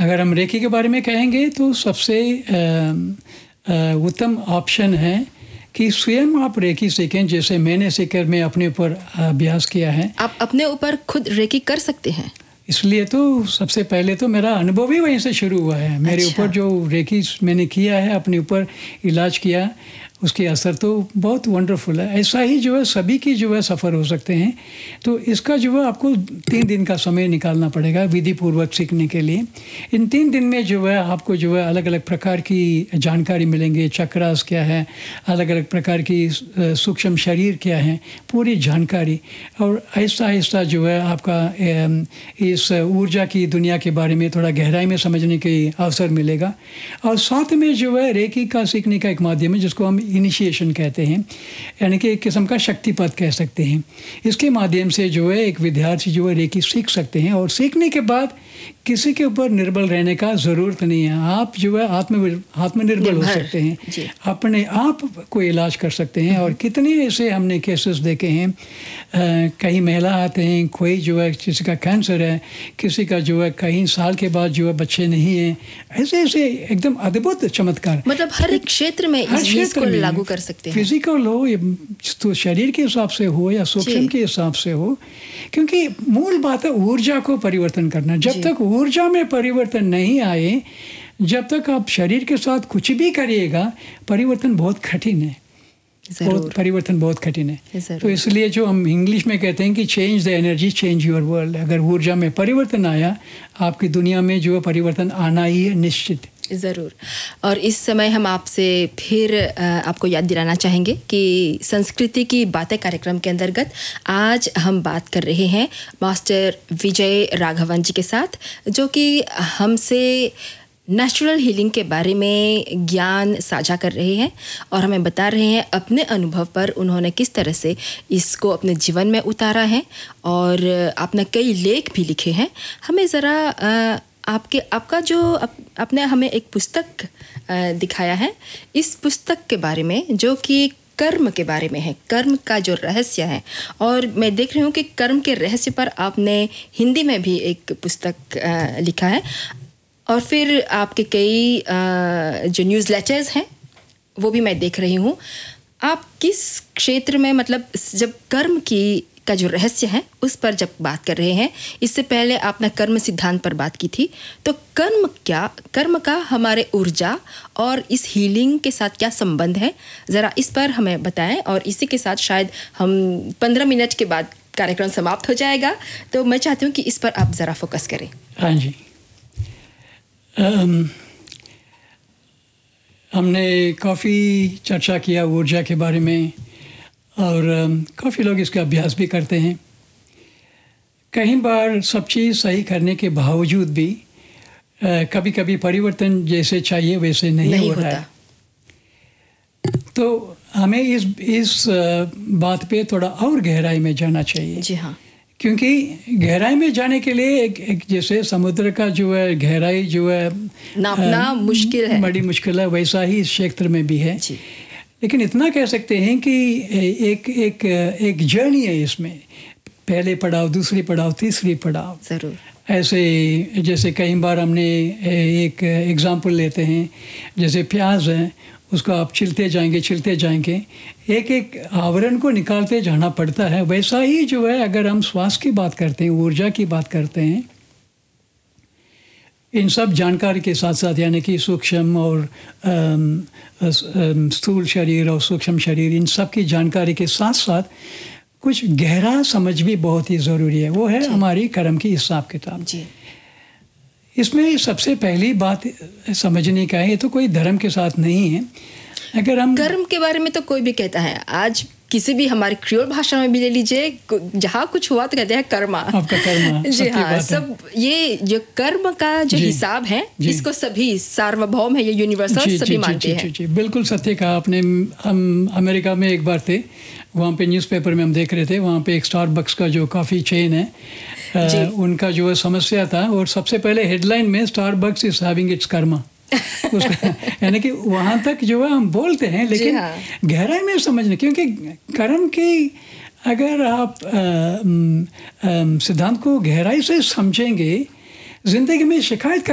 अगर हम रेकी के बारे में कहेंगे तो सबसे उत्तम ऑप्शन है कि स्वयं आप रेकी सीखें, जैसे मैंने सीखकर मैं अपने ऊपर अभ्यास किया है। आप अपने ऊपर खुद रेकी कर सकते हैं? इसलिए तो सबसे पहले तो मेरा अनुभव ही वहीं से शुरू हुआ है। मेरे ऊपर जो रेकी मैंने किया है, अपने ऊपर इलाज किया, उसके असर तो बहुत वंडरफुल है। ऐसा ही जो है सभी की जो है सफ़र हो सकते हैं। तो इसका जो है आपको 3 दिन का समय निकालना पड़ेगा विधि पूर्वक सीखने के लिए। इन 3 दिन में जो है आपको जो है अलग अलग प्रकार की जानकारी मिलेंगे। चक्रास क्या है, अलग अलग प्रकार की सूक्ष्म शरीर क्या है, पूरी जानकारी। और आहिस्ता आहिस्ता जो है आपका इस ऊर्जा की दुनिया के बारे में थोड़ा गहराई में समझने के अवसर मिलेगा। और साथ में जो है रेकी का सीखने का एक माध्यम है जिसको हम इनिशिएशन कहते हैं, यानी कि एक किस्म का शक्तिपथ कह सकते हैं। इसके माध्यम से जो है एक विद्यार्थी जो है रेकी सीख सकते हैं। और सीखने के बाद किसी के ऊपर निर्भर रहने का ज़रूरत नहीं है। आप जो है आत्मनिर्भर हो सकते हैं, अपने आप को इलाज कर सकते हैं। और कितने ऐसे हमने केसेस देखे हैं, कई महिला आते हैं, कोई जो है किसी का कैंसर है, किसी का जो है कई साल के बाद जो है बच्चे नहीं हैं। ऐसे ऐसे एकदम अद्भुत चमत्कार, मतलब हर एक क्षेत्र में इस चीज़ को लागू कर सकते हैं। फिजिकल हो तो शरीर के हिसाब से हो या सूक्ष्म के हिसाब से हो, क्योंकि मूल बात है ऊर्जा को परिवर्तन करना। जब तक ऊर्जा में परिवर्तन नहीं आए, जब तक आप शरीर के साथ कुछ भी करिएगा, परिवर्तन बहुत कठिन है। परिवर्तन बहुत कठिन है। तो इसलिए जो हम इंग्लिश में कहते हैं कि change the energy change your world. अगर ऊर्जा में परिवर्तन आया, आपकी दुनिया में जो परिवर्तन आना ही है निश्चित। ज़रूर। और इस समय हम आपसे फिर आपको याद दिलाना चाहेंगे कि संस्कृति की बातें कार्यक्रम के अंतर्गत आज हम बात कर रहे हैं मास्टर विजय राघवन जी के साथ, जो कि हमसे नेचुरल हीलिंग के बारे में ज्ञान साझा कर रहे हैं और हमें बता रहे हैं अपने अनुभव पर उन्होंने किस तरह से इसको अपने जीवन में उतारा है। और आपने कई लेख भी लिखे हैं। हमें ज़रा आपका जो आपने हमें एक पुस्तक दिखाया है, इस पुस्तक के बारे में, जो कि कर्म के बारे में है, कर्म का जो रहस्य है। और मैं देख रही हूँ कि कर्म के रहस्य पर आपने हिंदी में भी एक पुस्तक लिखा है। और फिर आपके कई जो न्यूज़लेटर्स हैं वो भी मैं देख रही हूँ। आप किस क्षेत्र में, मतलब जब कर्म का जो रहस्य है उस पर जब बात कर रहे हैं, इससे पहले आपने कर्म सिद्धांत पर बात की थी, तो कर्म का हमारे ऊर्जा और इस हीलिंग के साथ क्या संबंध है, ज़रा इस पर हमें बताएं। और इसी के साथ शायद हम 15 मिनट के बाद कार्यक्रम समाप्त हो जाएगा, तो मैं चाहती हूँ कि इस पर आप ज़रा फोकस करें। हाँ जी। हमने काफ़ी चर्चा किया ऊर्जा के बारे में और काफ़ी लोग इसका अभ्यास भी करते हैं। कई बार सब चीज़ सही करने के बावजूद भी कभी कभी परिवर्तन जैसे चाहिए वैसे नहीं हो रहा है। तो हमें इस बात पे थोड़ा और गहराई में जाना चाहिए। जी हाँ। क्योंकि गहराई में जाने के लिए एक जैसे समुद्र का जो है गहराई जो है नापना मुश्किल है, बड़ी मुश्किल है, वैसा ही इस क्षेत्र में भी है। लेकिन इतना कह सकते हैं कि एक जर्नी है इसमें, पहले पड़ाव, दूसरी पड़ाव, तीसरी पड़ाव। ज़रूर। ऐसे जैसे कई बार हमने एक एग्ज़ाम्पल लेते हैं, जैसे प्याज है, उसको आप छिलते जाएंगे, एक आवरण को निकालते जाना पड़ता है। वैसा ही जो है अगर हम श्वास की बात करते हैं, ऊर्जा की बात करते हैं, इन सब जानकारी के साथ साथ, यानी कि सूक्ष्म और स्थूल शरीर और सूक्ष्म शरीर, इन सब की जानकारी के साथ साथ कुछ गहरा समझ भी बहुत ही ज़रूरी है। वो है हमारी कर्म की हिसाब किताब। जी। इसमें सबसे पहली बात समझने का है, ये तो कोई धर्म के साथ नहीं है। अगर हम कर्म के बारे में तो कोई भी कहता है, आज किसी भी हमारी क्रियोल भाषा में भी ले लीजिए, जहाँ कुछ हुआ तो कहते हैं कर्मा, आपका कर्मा। जी हाँ, सब ये जो कर्म का जो हिसाब है, इसको सभी सार्वभौम है, ये यूनिवर्सल सभी मानते हैं। जी, बिल्कुल सत्य कहा आपने। हम अमेरिका में एक बार थे, वहाँ पे न्यूज़पेपर में हम देख रहे थे, वहाँ पे एक स्टारबक्स का जो कॉफ़ी चेन है, उनका जो है समस्या था, और सबसे पहले हेडलाइन में Starbucks is having its Karma. यानी कि वहाँ तक जो है हम बोलते हैं, लेकिन गहराई में समझने, क्योंकि कर्म की अगर आप सिद्धांत को गहराई से समझेंगे, ज़िंदगी में शिकायत